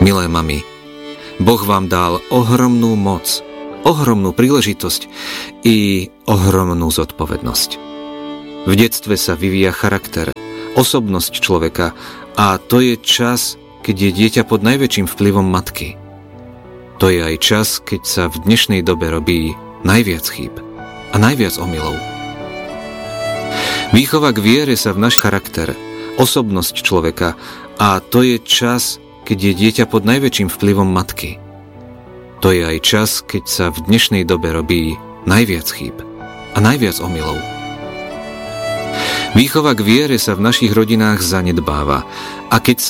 Milé mami, Boh vám dal ohromnú moc, ohromnú príležitosť i ohromnú zodpovednosť. V detstve sa vyvíja charakter, osobnosť človeka a to je čas, keď je dieťa pod najväčším vplyvom matky. To je aj čas, keď sa v dnešnej dobe robí najviac chýb a najviac omylov. Výchova k viere sa v náš charakter, osobnosť človeka a to je čas, keď je dieťa pod najväčším vplyvom matky. To je aj čas, keď sa v dnešnej dobe robí najviac chýb a najviac omylov. Výchova k viere sa v našich rodinách zanedbáva a keď